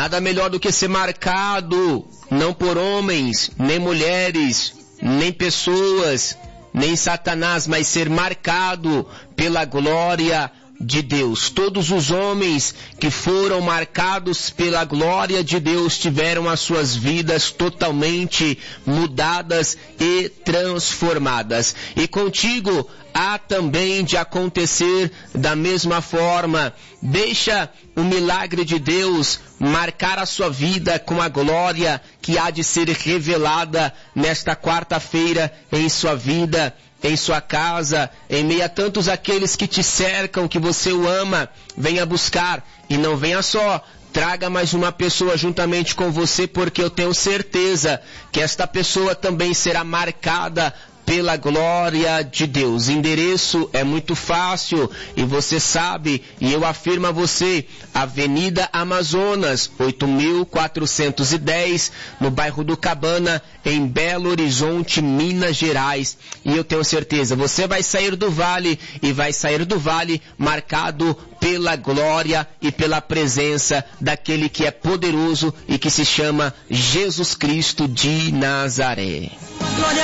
Nada melhor do que ser marcado, não por homens, nem mulheres, nem pessoas, nem Satanás, mas ser marcado pela glória de Deus. Todos os homens que foram marcados pela glória de Deus tiveram as suas vidas totalmente mudadas e transformadas. E contigo há também de acontecer da mesma forma. Deixa o milagre de Deus marcar a sua vida com a glória que há de ser revelada nesta quarta-feira em sua vida, em sua casa, em meio a tantos aqueles que te cercam, que você o ama. Venha buscar e não venha só. Traga mais uma pessoa juntamente com você, porque eu tenho certeza que esta pessoa também será marcada pela glória de Deus. O endereço é muito fácil e você sabe, e eu afirmo a você, Avenida Amazonas, 8.410, no bairro do Cabana, em Belo Horizonte, Minas Gerais. E eu tenho certeza, você vai sair do vale e vai sair do vale marcado pela glória e pela presença daquele que é poderoso e que se chama Jesus Cristo de Nazaré. Glória